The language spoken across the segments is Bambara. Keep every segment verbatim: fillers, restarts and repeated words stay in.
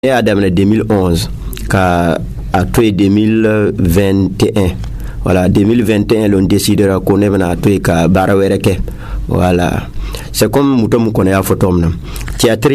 et à deux mille onze qu'à à deux mille vingt et un. Voilà, deux mille vingt et un, l'on décidera qu'on est venu à toi qu'à Barawereke. Voilà. C'est comme Mouton Moukonne à Fotom. Théâtre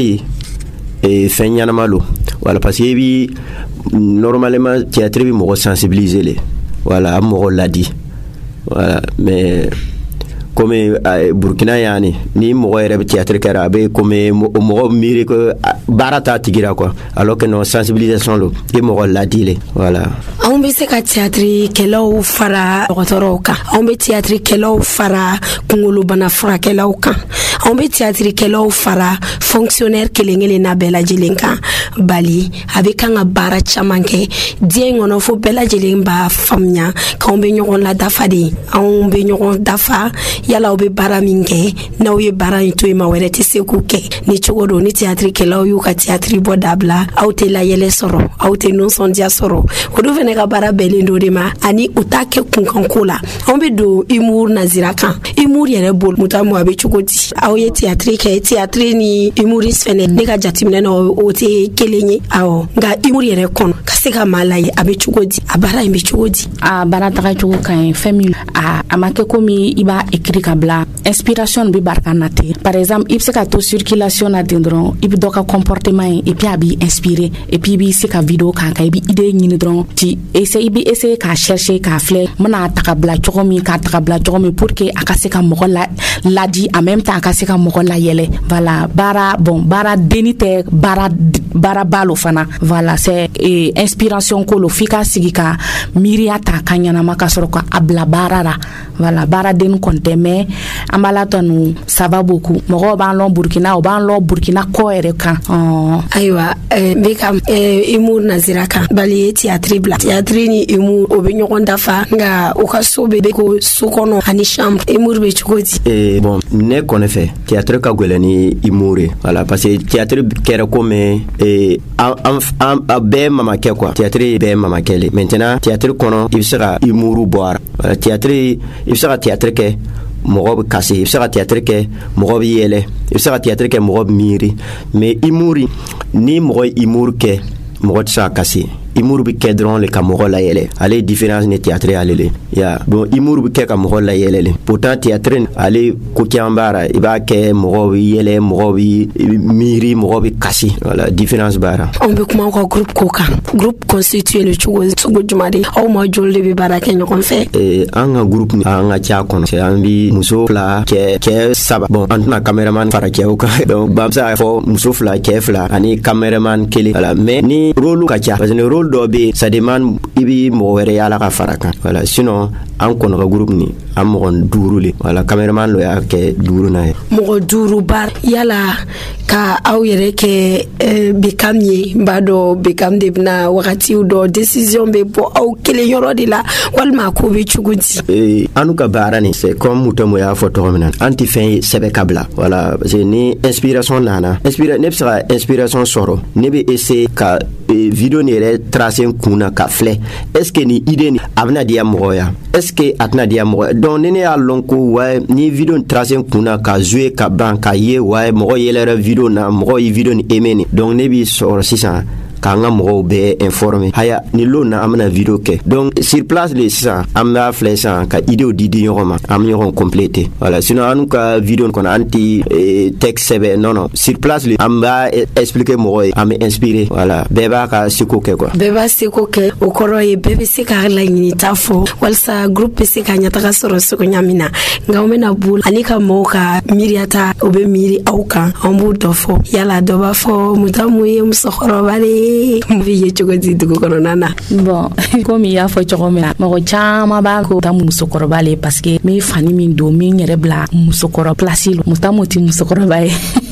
et Feignan-Malo. Voilà, parce que normalement, théâtre est more sensibilisé. Voilà, Moro l'a dit. Voilà, mais comme Burkina yani ni mo rebe théâtre karabe comme mo mire que barata tigira quoi, alors que non sensibilisation lo et mo la dile. Voilà, on be se ka théâtre kelo fara rotoroka, on be théâtre kelo fara kungolo bana fara kelo kan, on be théâtre kelo fara fonctionnaire kelengele na bela jelenka bali avec un bara chamanke dien on fo bela jelemba famnya ka on be nyon la dafadi, on be nyon dafa yala obe bara minge na oye bara into ma were te se ku ke ni chogodo ni théâtre ke la yu ka théâtre bodabla auté la yele soro auté non son dia soro odo vene ka bara belindo de ma ani utake kunkankula ombe do imur naziraka imur yere bol mutamu abe chogodi aoye théâtre ke théâtre ni imuris fene ne ka jatimne no ote kelenye awo nga imur yere kon kaseka malaye abe chogodi abara imbe chogodi a bara ta chogo kan famille a amake komi iba ekri kabla inspiration bi barkanate. Par exemple il se ka to circulation na dendron il doka comportement et puis abi inspiré et puis bi se ka vidéo kan ka bi idée ni dron ti essayer bi essayer ka chercher ka fleur mana takabla chokomi ka takabla chokomi pour que akase ka mo la la di en même temps akase ka mo la yele. Voilà, bara bon bara denite bara bara balo fana. Voilà, c'est eh, inspiration ko lo fika sigika miriata kanyana makasoro ka abla barara. Voilà, bara den konte mais ambalatonu ça va beaucoup. Mo ba lo Burkina o ba lo Burkina ko ere kan. Aywa eh bekam eh imur naziraka bali théâtre bla théâtre ni imur obenyo dafa nga okasobe ko sukono ani chambre imur be chukoti. Et bon, ne connaît fait théâtre ka golani imure. Voilà, parce que théâtre kera comme et am am be mama ke quoi. Théâtre be mama kele. Maintenant théâtre kono il sera imuru boire. Voilà, théâtre il sera théâtre ke mogob kasi il sera théâtre ke mogob yele il sera théâtre ke mogob miri mais imuri ni mogob imur ke mogob sa kasi imur bi kedron le kamoro la yele ale différence ne théâtre alele ya bon imur bi ke kamoro la yele pourtant théâtre ale ko kiambara iba ke mogob yele mogob miri mogob kasi voilà différence bara on be kuma ko groupe koka groupe constitué le chugo chugo jumade o mo jolde bi bara ke nyokon fe eh anga groupe ni anga cha kono c'est ambi muso fla ke ke saba bon antna cameraman fara ke o ka donc bamsa fo muso fla ke fla ani cameraman kele voilà mais ni rôle ka cha parce que rôle dobe ça demande ibi mo wéré yala ka faraka voilà sinon an kono ka groupe ni am mo durule voilà cameraman lo ya ke duru na mo duru bar yala ka aw yere ke bekamye mbado bekam de na wakati do décision be bo aw kele yoro de la walma ko be chugudi eh anuka barani c'est comme mutomo ya photo menan anti fin sebe kabla voilà c'est ni inspiration nana inspira ne sera inspiration soro ne be essayer ka vidéo ni re tracer kuna ka flé est-ce que ni idée ni abna dia moya est-ce que atna dia moya donc nene a lonko ouais ni vidéo tracer kuna ka jouer ka ban ka ye ouais mo yele vidéo na mo yi vidéo ni emeni donc ne bi sor six kanga mo be informé haya ni lo na amna vidéo ke donc sur place les ça amna flèche ka idée didi yoroma am yoron complété voilà sinon anu ka vidéo kon anti texte sebe non non sur place les amba expliquer mo am inspiré voilà beba ka siko ke quoi beba siko ke o koro e bebe se ka la ni tafo walsa groupe se ka nyata ka soro siko nyamina ngawmena bul anika mo ka miriata obe miri auka ambu dofo yala doba fo mutamu ye musokoro bale mbiye chogoti dugo kono nana bon comme ya fo chogome mako chama ba ko ta musokoro bale parce que mi fani min do mi nyere bla musokoro place mutamu ti musokoro bae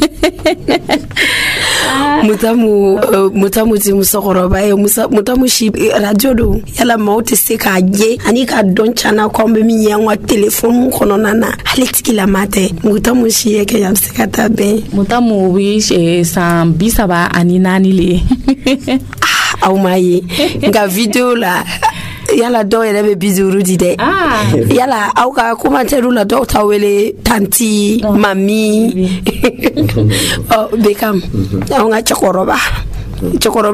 mutamu mutamu ti musokoro bae mutamu shi radio do yala mauti se ka je ani ka don chana ko be mi yanwa telephone kono nana alexki la mate mutamu shi yake ya msikata be mutamu wi sa bisaba ani nani le ah au mai nga video la yala do yele be bizuru dide ah yala au ka commentaire la do tawele tanti mami oh bekam au nga chakoroba cɛkɔrɔba